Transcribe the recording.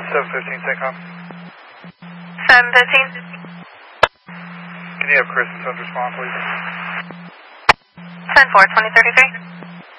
715, TACOM. 715. Can you have Chris and Sons respond, please? 10-4, 2033.